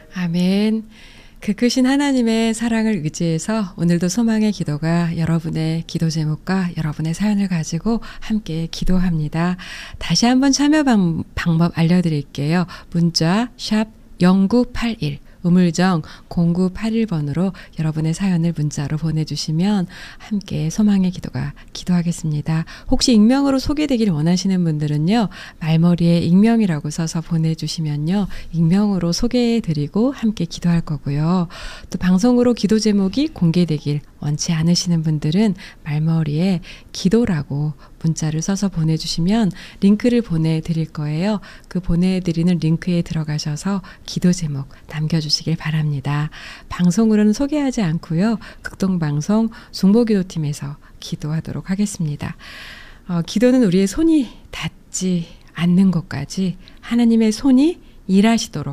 아멘. 그 크신 하나님의 사랑을 의지해서 오늘도 소망의 기도가 여러분의 기도 제목과 여러분의 사연을 가지고 함께 기도합니다. 다시 한번 참여 방법 알려드릴게요. 문자 샵 0981 우물정 0981번으로 여러분의 사연을 문자로 보내주시면 함께 소망의 기도가 기도하겠습니다. 혹시 익명으로 소개되길 원하시는 분들은요. 말머리에 익명이라고 써서 보내주시면요. 익명으로 소개해드리고 함께 기도할 거고요. 또 방송으로 기도 제목이 공개되길 원치 않으시는 분들은 말머리에 기도라고 문자를 써서 보내주시면 링크를 보내드릴 거예요. 그 보내드리는 링크에 들어가셔서 기도 제목 남겨주시길 바랍니다. 방송으로는 소개하지 않고요. 극동방송 중보기도팀에서 기도하도록 하겠습니다. 기도는 우리의 손이 닿지 않는 것까지 하나님의 손이 일하시도록